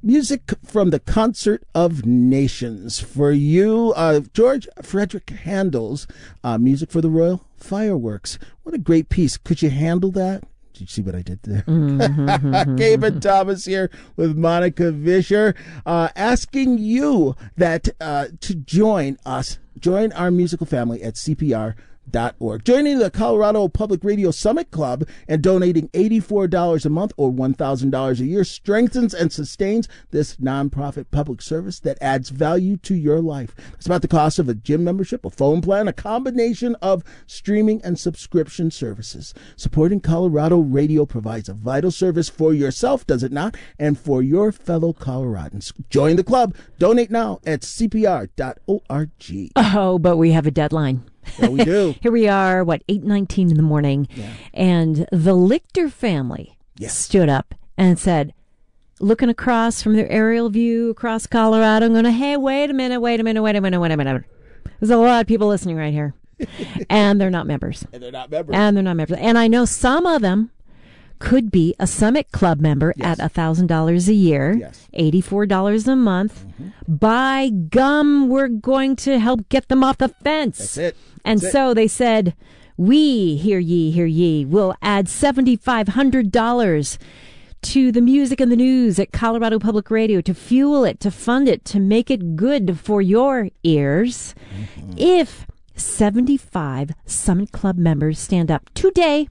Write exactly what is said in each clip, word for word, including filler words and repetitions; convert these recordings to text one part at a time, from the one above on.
Music from the Concert of Nations. For you, uh, George Frederick Handel's uh, music for the Royal Fireworks. What a great piece. Could you handle that? Did you see what I did there? Mm-hmm. Gaben Thomas here with Monica Vischer, uh, asking you that uh, to join us, join our musical family at C P R dot org. Joining the Colorado Public Radio Summit Club and donating eighty-four dollars a month or one thousand dollars a year strengthens and sustains this nonprofit public service that adds value to your life. It's about the cost of a gym membership, a phone plan, a combination of streaming and subscription services. Supporting Colorado radio provides a vital service for yourself, does it not? And for your fellow Coloradans. Join the club. Donate now at C P R dot org. Oh, but we have a deadline. Yeah, we do. Here we are, what, eight nineteen in the morning, yeah. And the Lichter family yes. stood up and said, looking across from their aerial view across Colorado, I'm going to, hey, wait a minute, wait a minute, wait a minute, wait a minute. There's a lot of people listening right here, and they're not members. And they're not members. And they're not members. And I know some of them could be a Summit Club member yes. at one thousand dollars a year, yes. eighty-four dollars a month. Mm-hmm. By gum, we're going to help get them off the fence. That's it. And That's so it. they said, we, hear ye, hear ye, will add seven thousand five hundred dollars to the music and the news at Colorado Public Radio to fuel it, to fund it, to make it good for your ears. Mm-hmm. If seventy-five Summit Club members stand up today,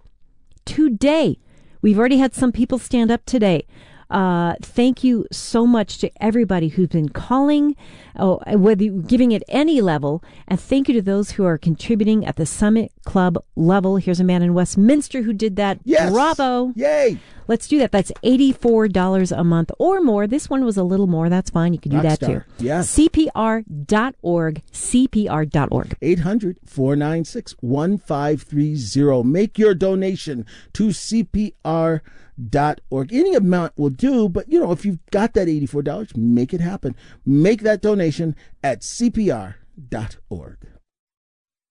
today, we've already had some people stand up today. Uh, thank you so much to everybody who's been calling, oh, whether you're giving at any level, and thank you to those who are contributing at the Summit Club level. Here's a man in Westminster who did that. Yes. Bravo. Yay. Let's do that. That's eighty-four dollars a month or more. This one was a little more. That's fine. You can do Rock that star. too. Yes. C P R dot org. C P R dot org. eight hundred, four nine six, one five three zero. Make your donation to C P R dot org. Any amount will do, but you know, if you've got that eighty-four dollars, make it happen. Make that donation at C P R dot org.